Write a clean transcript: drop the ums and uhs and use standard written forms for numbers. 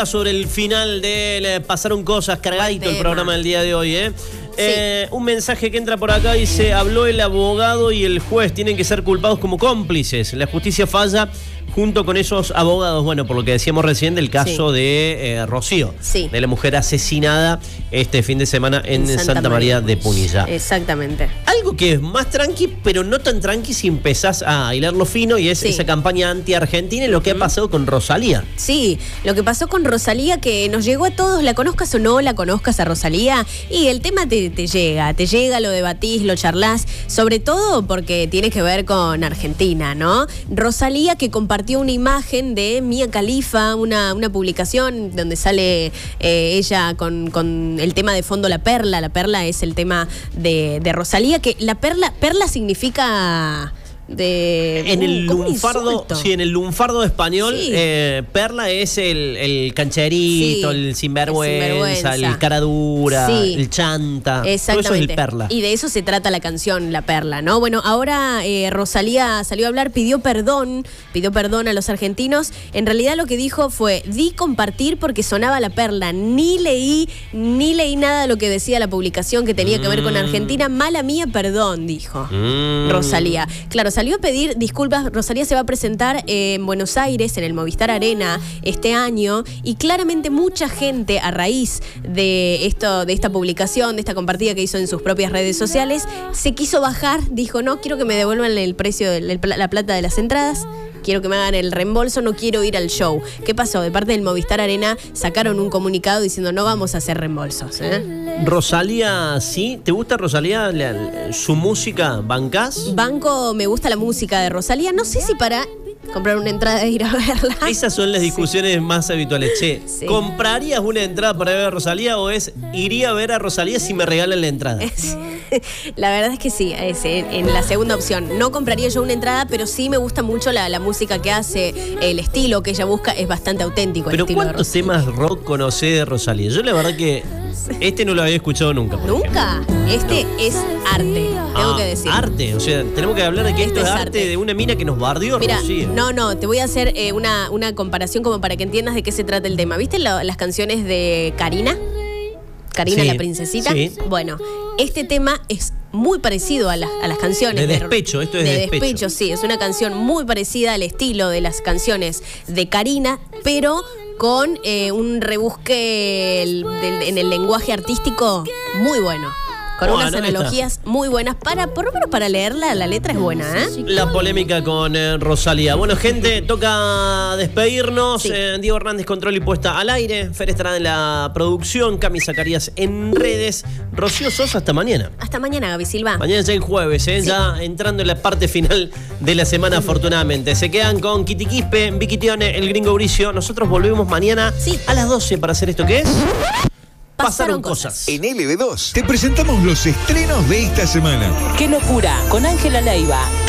Sobre el final de Pasaron Cosas, cargadito el programa del día de hoy, un mensaje que entra por acá dice: habló el abogado y el juez, tienen que ser culpados como cómplices. La justicia falla junto con esos abogados. Bueno, por lo que decíamos recién del caso de Rocío, de la mujer asesinada este fin de semana en Santa María de Punilla. Exactamente. Algo que es más tranqui, pero no tan tranqui si empezás a hilarlo fino, y es esa campaña anti-argentina y lo que ha pasado con Rosalía. Sí, lo que pasó con Rosalía, que nos llegó a todos, la conozcas o no la conozcas a Rosalía, y el tema te llega, lo debatís, lo charlás, sobre todo porque tiene que ver con Argentina, ¿no? Rosalía, que compartió una imagen de Mia Khalifa, una publicación donde sale ella con el tema de fondo la perla. La perla es el tema de Rosalía, que la perla significa... en el lunfardo, en el lunfardo español, perla es el cancherito, el sinvergüenza, el cara dura, el chanta. Exactamente. Todo eso es el perla. Y de eso se trata la canción, La Perla, ¿no? Bueno, ahora Rosalía salió a hablar, pidió perdón a los argentinos. En realidad lo que dijo fue: di compartir porque sonaba La Perla. Ni leí nada de lo que decía la publicación que tenía que ver con Argentina. Mala mía, perdón, dijo Rosalía. Claro, salió a pedir disculpas. Rosalía se va a presentar en Buenos Aires, en el Movistar Arena, este año, y claramente mucha gente, a raíz de esta publicación, de esta compartida que hizo en sus propias redes sociales, se quiso bajar, dijo: no, quiero que me devuelvan el precio de la plata de las entradas, quiero que me hagan el reembolso, no quiero ir al show. ¿Qué pasó? De parte del Movistar Arena sacaron un comunicado diciendo: no vamos a hacer reembolsos. Rosalía, ¿sí? ¿Te gusta Rosalía? ¿Su música? ¿Bancás? Banco, me gusta la música de Rosalía. No sé si para comprar una entrada e ir a verla. Esas son las discusiones más habituales. Che, ¿comprarías una entrada para ver a Rosalía o es iría a ver a Rosalía si me regalan la entrada? La verdad es que sí, es en la segunda opción. No compraría yo una entrada, pero sí me gusta mucho la música que hace, el estilo que ella busca es bastante auténtico. Pero ¿cuántos temas rock conocés de Rosalía? Yo la verdad que no lo había escuchado nunca. ¿Nunca? Este es arte, tengo que decir. Arte, o sea, tenemos que hablar de que esto es arte de una mina que nos bardeó. Mira, Rocío. No, te voy a hacer una comparación como para que entiendas de qué se trata el tema. ¿Viste las canciones de Karina? Karina la princesita. Sí. Bueno, este tema es muy parecido a las canciones. De despecho, esto es de despecho. Sí, es una canción muy parecida al estilo de las canciones de Karina, pero con un rebusque en el lenguaje artístico muy bueno. Con unas analogías muy buenas, por lo menos para leerla, la letra es buena, La polémica con Rosalía. Bueno, gente, toca despedirnos. Diego Hernández, control y puesta al aire. Fer Estrada en la producción. Cami Zacarías en redes. Rocío Sosa, hasta mañana. Hasta mañana, Gaby Silva. Mañana ya el jueves, ya entrando en la parte final de la semana, afortunadamente. Se quedan con Kitty Quispe, Vicky Tione, el Gringo Bricio. Nosotros volvemos mañana a las 12 para hacer esto que es... Pasaron Cosas. En LB2 te presentamos los estrenos de esta semana. ¡Qué locura! Con Ángela Leiva.